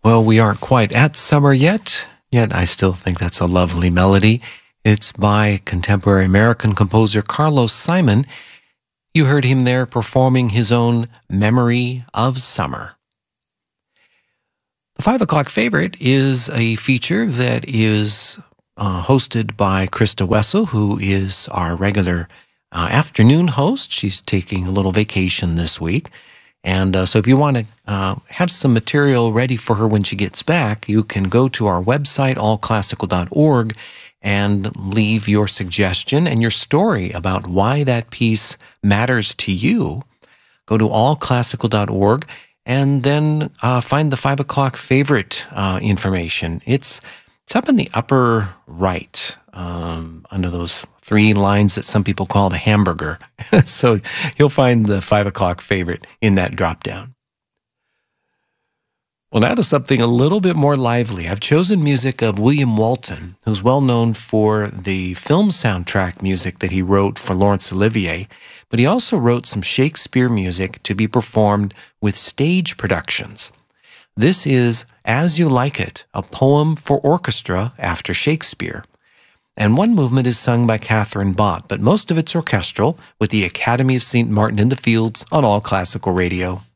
Well, we aren't quite at summer yet I still think that's a lovely melody. It's by contemporary American composer Carlos Simon. You heard him there performing his own Memory of Summer. The 5 o'clock favorite is a feature that is hosted by Krista Wessel, who is our regular afternoon host. She's taking a little vacation this week. And so if you want to have some material ready for her when she gets back, you can go to our website, allclassical.org, and leave your suggestion and your story about why that piece matters to you. Go to allclassical.org and then find the 5 o'clock favorite information. It's up in the upper right, under those 3 lines that some people call the hamburger. So you'll find the 5 o'clock favorite in that drop down. Well, now to something a little bit more lively. I've chosen music of William Walton, who's well known for the film soundtrack music that he wrote for Laurence Olivier, but he also wrote some Shakespeare music to be performed with stage productions. This is As You Like It, a poem for orchestra after Shakespeare. And one movement is sung by Catherine Bott, but most of it's orchestral with the Academy of St. Martin in the Fields on All Classical Radio.